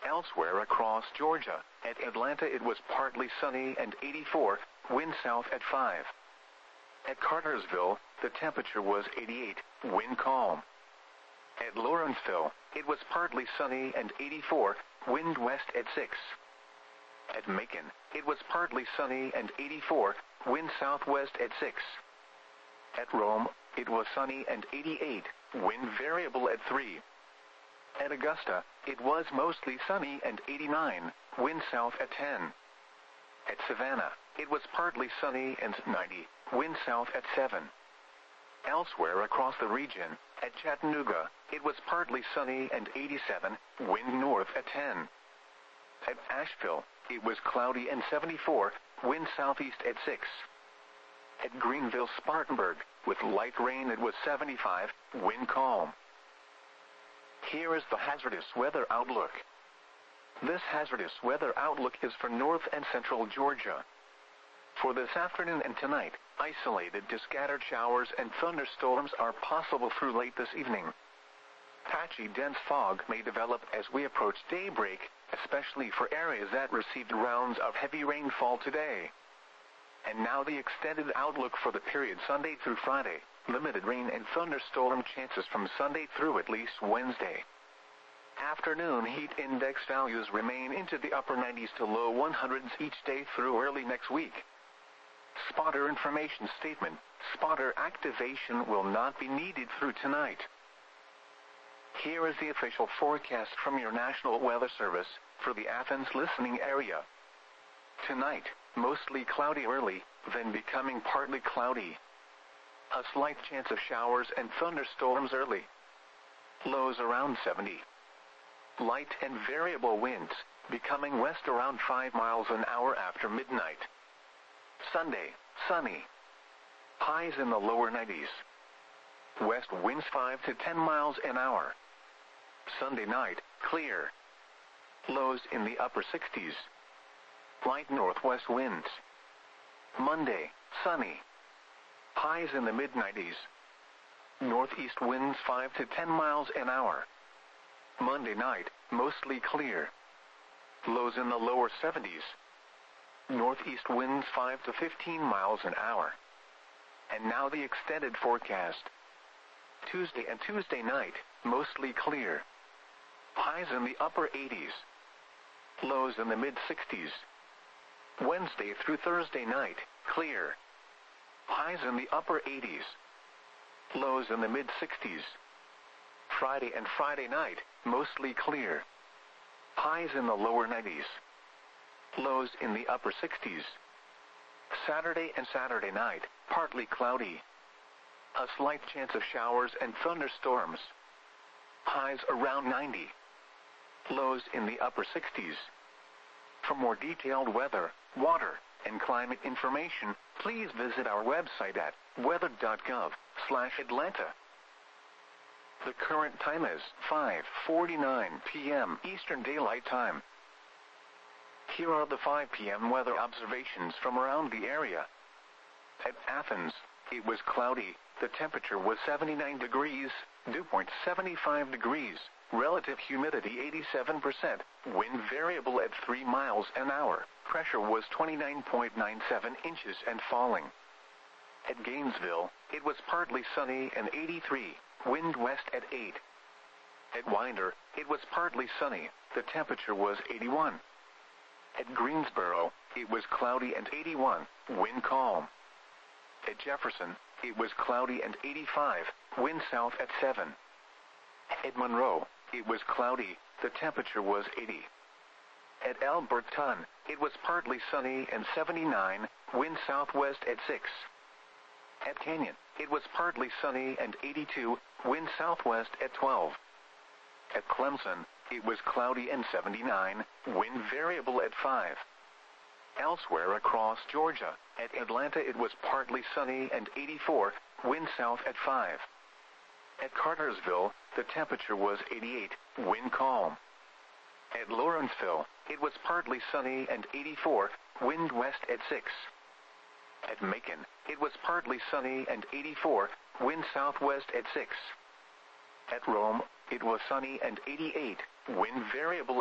Elsewhere across Georgia, at Atlanta it was partly sunny and 84, wind south at 5. At Cartersville, the temperature was 88, wind calm. At Lawrenceville, it was partly sunny and 84, wind west at 6. At Macon, it was partly sunny and 84, wind southwest at 6. At Rome, it was sunny and 88, wind variable at 3. At Augusta, it was mostly sunny and 89, wind south at 10. At Savannah, it was partly sunny and 90, wind south at 7. Elsewhere across the region, at Chattanooga, it was partly sunny and 87, wind north at 10. At Asheville, it was cloudy and 74, wind southeast at 6. At Greenville-Spartanburg, with light rain it was 75, wind calm. Here is the hazardous weather outlook. This hazardous weather outlook is for north and central Georgia. For this afternoon and tonight, isolated to scattered showers and thunderstorms are possible through late this evening. Patchy dense fog may develop as we approach daybreak, especially for areas that received rounds of heavy rainfall today. And now the extended outlook for the period Sunday through Friday. Limited rain and thunderstorm chances from Sunday through at least Wednesday. Afternoon heat index values remain into the upper 90s to low 100s each day through early next week. Spotter information statement. Spotter activation will not be needed through tonight. Here is the official forecast from your National Weather Service for the Athens listening area. Tonight, mostly cloudy early, then becoming partly cloudy. A slight chance of showers and thunderstorms early. Lows around 70. Light and variable winds, becoming west around 5 miles an hour after midnight. Sunday, sunny. Highs in the lower 90s. West winds 5 to 10 miles an hour. Sunday night, clear. Lows in the upper 60s. Light northwest winds. Monday, sunny. Highs in the mid-90s. Northeast winds 5 to 10 miles an hour. Monday night, mostly clear. Lows in the lower 70s. Northeast winds 5 to 15 miles an hour. And now the extended forecast. Tuesday and Tuesday night, mostly clear. Highs in the upper 80s. Lows in the mid-60s. Wednesday through Thursday night, clear. Highs in the upper 80s. Lows in the mid-60s. Friday and Friday night, mostly clear. Highs in the lower 90s. Lows in the upper 60s. Saturday and Saturday night, partly cloudy. A slight chance of showers and thunderstorms. Highs around 90. Lows in the upper 60s. For more detailed weather, water, and climate information, please visit our website at weather.gov/Atlanta. The current time is 5:49 p.m. Eastern Daylight Time. Here are the 5 p.m. weather observations from around the area. At Athens, it was cloudy. The temperature was 79 degrees, dew point 75 degrees, relative humidity 87%, wind variable at 3 miles an hour, pressure was 29.97 inches and falling. At Gainesville, it was partly sunny and 83, wind west at 8. At Winder, it was partly sunny, the temperature was 81. At Greensboro, it was cloudy and 81, wind calm. At Jefferson, it was cloudy and 85, wind south at 7. At Monroe, it was cloudy, the temperature was 80. At Alberton, it was partly sunny and 79, wind southwest at 6. At Canyon, it was partly sunny and 82, wind southwest at 12. At Clemson, it was cloudy and 79, wind variable at 5. Elsewhere across Georgia, at Atlanta it was partly sunny and 84, wind south at 5. At Cartersville, the temperature was 88, wind calm. At Lawrenceville, it was partly sunny and 84, wind west at 6. At Macon, it was partly sunny and 84, wind southwest at 6. At Rome, it was sunny and 88, wind variable